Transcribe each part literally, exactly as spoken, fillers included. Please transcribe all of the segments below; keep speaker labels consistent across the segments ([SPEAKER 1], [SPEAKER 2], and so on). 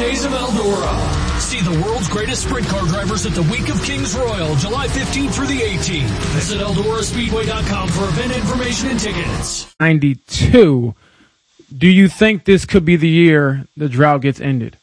[SPEAKER 1] days of Eldora. See the world's greatest sprint car drivers at the Week of Kings Royal, July fifteenth through the eighteenth. Visit Eldora Speedway dot com for event information and tickets.
[SPEAKER 2] ninety-two. Do you think this could be the year the drought gets ended?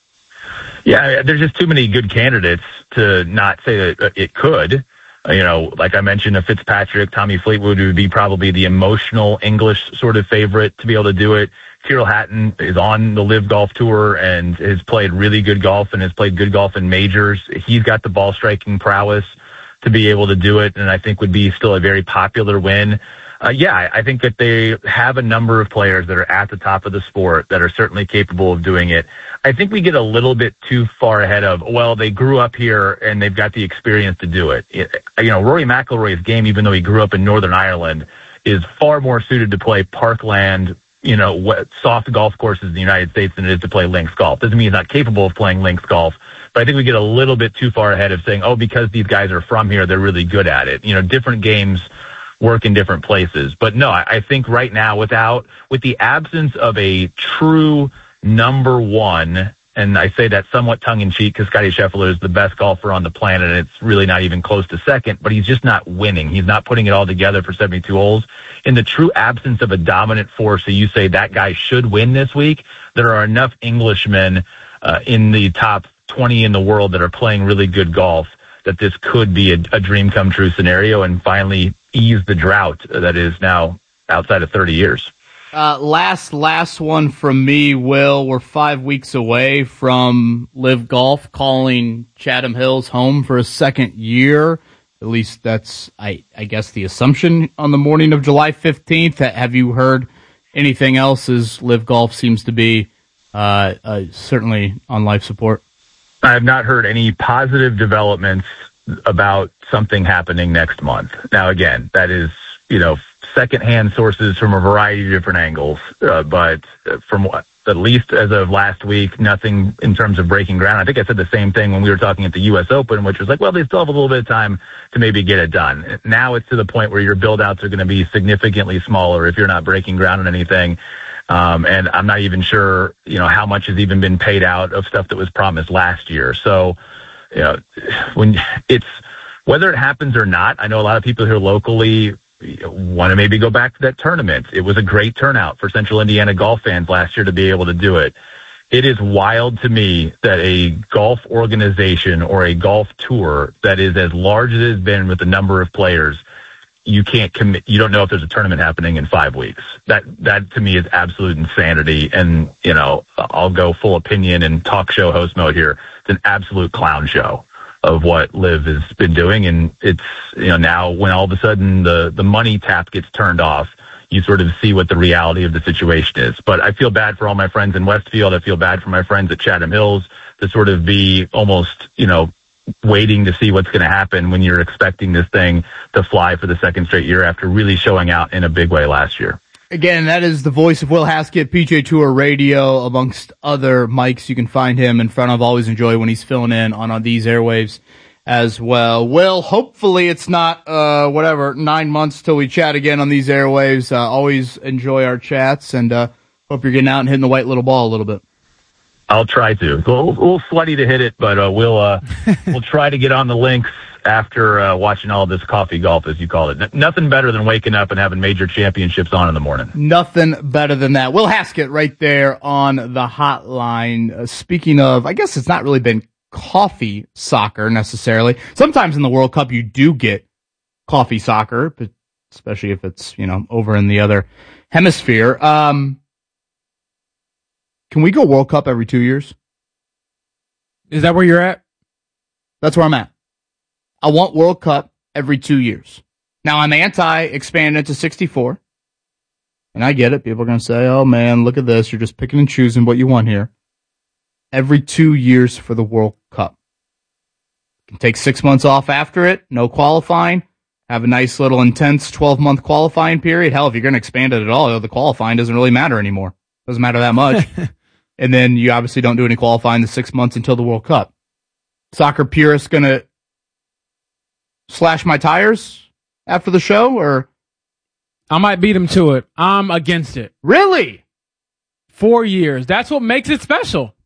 [SPEAKER 3] Yeah, there's just too many good candidates to not say that it could. You know, like I mentioned, a Fitzpatrick, Tommy Fleetwood would be probably the emotional English sort of favorite to be able to do it. Tyrrell Hatton is on the Live Golf Tour and has played really good golf and has played good golf in majors. He's got the ball striking prowess to be able to do it, and I think would be still a very popular win. Uh, yeah, I think that they have a number of players that are at the top of the sport that are certainly capable of doing it. I think we get a little bit too far ahead of, well, they grew up here and they've got the experience to do it. it you know, Rory McIlroy's game, even though he grew up in Northern Ireland, is far more suited to play parkland, you know, what, soft golf courses in the United States than it is to play links golf. Doesn't mean he's not capable of playing links golf, but I think we get a little bit too far ahead of saying, oh, because these guys are from here, they're really good at it. You know, different games work in different places. But no, I think right now, without, with the absence of a true number one, and I say that somewhat tongue-in-cheek because Scottie Scheffler is the best golfer on the planet, and it's really not even close to second, but he's just not winning. He's not putting it all together for seventy-two holes. In the true absence of a dominant force, so you say that guy should win this week, there are enough Englishmen uh, in the top twenty in the world that are playing really good golf that this could be a, a dream come true scenario and finally ease the drought that is now outside of thirty years.
[SPEAKER 4] Uh, last, last one from me, Will. We're five weeks away from Live Golf calling Chatham Hills home for a second year. At least that's, I, I guess, the assumption on the morning of July fifteenth. Have you heard anything else as Live Golf seems to be uh, uh, certainly on life support?
[SPEAKER 3] I have not heard any positive developments about something happening next month. Now, again, that is, you know, secondhand sources from a variety of different angles, uh, but from what, at least as of last week, nothing in terms of breaking ground. I think I said the same thing when we were talking at the U S Open, which was like, well, they still have a little bit of time to maybe get it done. Now it's to the point where your build-outs are going to be significantly smaller if you're not breaking ground on anything. Um, and I'm not even sure, you know, how much has even been paid out of stuff that was promised last year. So, you know, when it's, whether it happens or not, I know a lot of people here locally want to maybe go back to that tournament. It was a great turnout for Central Indiana golf fans last year to be able to do it. It is wild to me that a golf organization or a golf tour that is as large as it has been with the number of players, you can't commit, you don't know if there's a tournament happening in five weeks. That, that to me is absolute insanity. And, you know, I'll go full opinion and talk show host mode here. It's an absolute clown show of what Liv has been doing. And it's, you know, now when all of a sudden the, the money tap gets turned off, you sort of see what the reality of the situation is. But I feel bad for all my friends in Westfield. I feel bad for my friends at Chatham Hills to sort of be almost, you know, waiting to see what's going to happen when you're expecting this thing to fly for the second straight year after really showing out in a big way last year.
[SPEAKER 4] Again, that is the voice of Will Haskett, P G A Tour Radio, amongst other mics you can find him in front of. Always enjoy when he's filling in on, on these airwaves as well. Will, hopefully it's not, uh, whatever, nine months till we chat again on these airwaves. Uh, always enjoy our chats, and uh, hope you're getting out and hitting the white little ball a little bit.
[SPEAKER 3] I'll try to. It's a little, a little sweaty to hit it, but uh, we'll uh, we'll try to get on the links after uh, watching all this coffee golf, as you call it. N- nothing better than waking up and having major championships on in the morning.
[SPEAKER 4] Nothing better than that. Will Haskett right there on the hotline. Uh, speaking of, I guess it's not really been coffee soccer necessarily. Sometimes in the World Cup you do get coffee soccer, but especially if it's, you know, over in the other hemisphere. Um, can we go World Cup every two years?
[SPEAKER 2] Is that where you're at?
[SPEAKER 4] That's where I'm at. I want World Cup every two years. Now, I'm anti-expanding it to sixty-four. And I get it. People are going to say, oh, man, look at this. You're just picking and choosing what you want here. Every two years for the World Cup. You can take six months off after it. No qualifying. Have a nice little intense twelve-month qualifying period. Hell, if you're going to expand it at all, the qualifying doesn't really matter anymore. Doesn't matter that much. And then you obviously don't do any qualifying the six months until the World Cup. Soccer purists going to slash my tires after the show, or
[SPEAKER 2] I might beat him to it. I'm against it.
[SPEAKER 4] Really?
[SPEAKER 2] Four years. That's what makes it special.